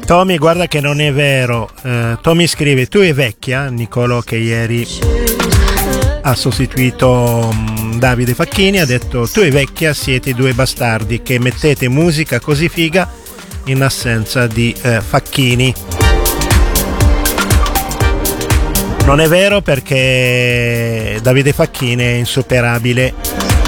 Tommy, guarda che non è vero. Tommy scrive: tu è vecchia, Nicolò che ieri ha sostituito Davide Facchini, ha detto: tu è vecchia, siete due bastardi che mettete musica così figa in assenza di Facchini. Non è vero, perché Davide Facchini è insuperabile.